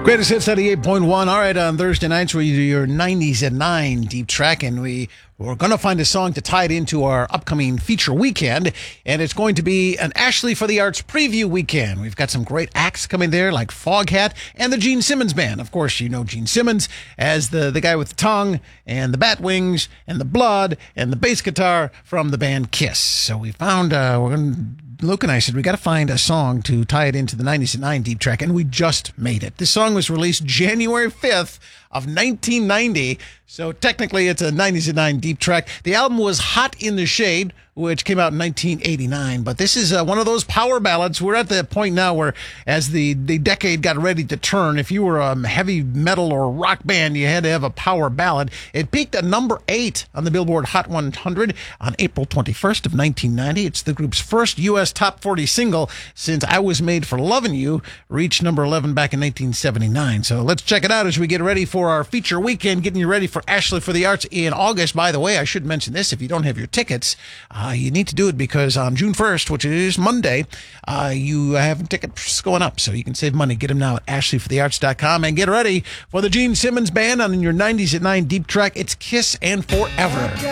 Greatest Hits 98.1. All right, on Thursday nights, we do your 90s at 9 deep track, and we're going to find a song to tie it into our upcoming feature weekend, and it's going to be an Ashley for the Arts preview weekend. We've got some great acts coming there, like Foghat and the Gene Simmons Band. Of course, you know Gene Simmons as the guy with the tongue and the bat wings and the blood and the bass guitar from the band Kiss. So we found, Luke and I said, we got to find a song to tie it into the 90s at 9 deep track, and we just made it. This song was released January 5th of 1990, so technically it's a 90s at 9 deep track. The album was Hot in the Shade, which came out in 1989, but this is one of those power ballads. We're at the point now where, as the decade got ready to turn, if you were a heavy metal or rock band, you had to have a power ballad. It peaked at number 8 on the Billboard Hot 100 on April 21st of 1990. It's the group's first U.S. Top 40 single since I Was Made for Lovin' You, reached number 11 back in 1979. So let's check it out as we get ready for our feature weekend, getting you ready for Ashley for the Arts in August. By the way, I should mention this, if you don't have your tickets, you need to do it, because on June 1st, which is Monday, you have tickets going up, so you can save money. Get them now at ashleyforthearts.com, and get ready for the Gene Simmons Band on your 90s at 9 deep track. It's Kiss and Forever.